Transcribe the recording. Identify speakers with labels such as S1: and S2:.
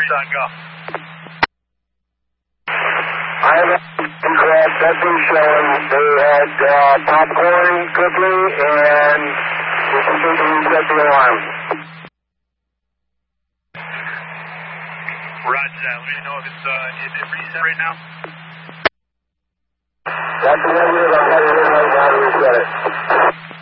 S1: shot, go.
S2: I have a crash nothing showing. They had popcorn cooking and we completely reset the alarm.
S1: Roger that. Let me know if it's reset right now.
S2: That's the negative. I'm heading in right now to reset it.